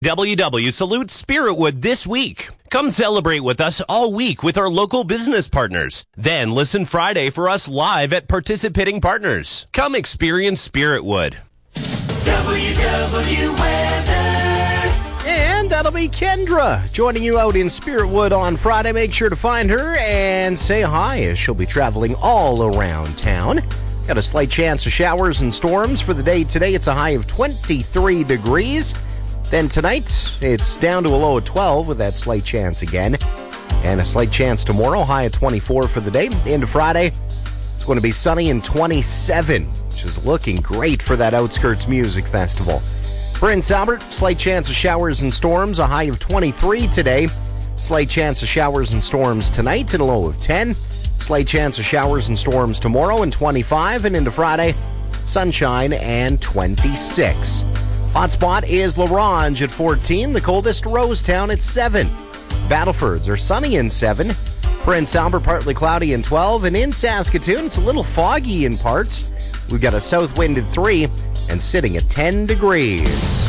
WW salutes Spiritwood this week. Come celebrate with us all week with our local business partners. Then listen Friday for us live at participating partners. Come experience Spiritwood. WW weather. And that'll be Kendra joining you out in Spiritwood on Friday. Make sure to find her and say hi as she'll be traveling all around town. Got a slight chance of showers and storms for the day today. It's a high of 23 degrees. Then tonight, it's down to a low of 12 with that slight chance again. And a slight chance tomorrow, high of 24 for the day. Into Friday, it's going to be sunny and 27, which is looking great for that Outskirts Music Festival. Prince Albert, slight chance of showers and storms, a high of 23 today. Slight chance of showers and storms tonight and a low of 10. Slight chance of showers and storms tomorrow and 25. And into Friday, sunshine and 26. Hotspot is La Ronge at 14. The coldest, Rosetown at 7. Battlefords are sunny in 7. Prince Albert, partly cloudy in 12. And in Saskatoon, it's a little foggy in parts. We've got a south wind at 3 and sitting at 10 degrees.